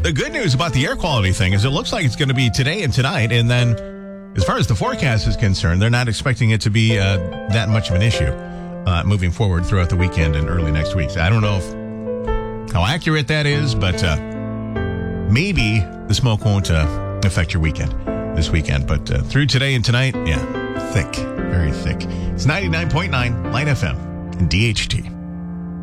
The good news about the air quality thing is it looks like it's going to be today and tonight. And then as far as the forecast is concerned, they're not expecting it to be that much of an issue moving forward throughout the weekend and early next week. So I don't know how accurate that is, but maybe the smoke won't affect your weekend this weekend. But through today and tonight, yeah, thick, very thick. It's 99.9 Light FM and DHT.